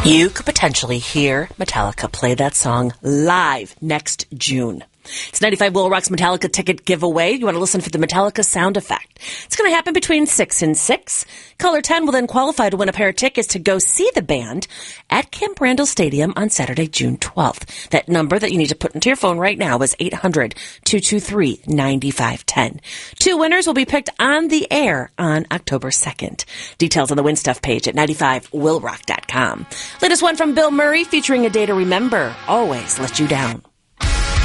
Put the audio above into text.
You could potentially hear Metallica play that song live next June. It's 95 Will Rock's Metallica ticket giveaway. You want to listen for the Metallica sound effect. It's going to happen between 6 and 6. Caller 10 will then qualify to win a pair of tickets to go see the band at Camp Randall Stadium on Saturday, June 12th. That number that you need to put into your phone right now is 800-223-9510. 2 winners will be picked on the air on October 2nd. Details on the Win Stuff page at 95willrock.com. Latest one from Bill Murray featuring A Day to Remember. Always Let You Down.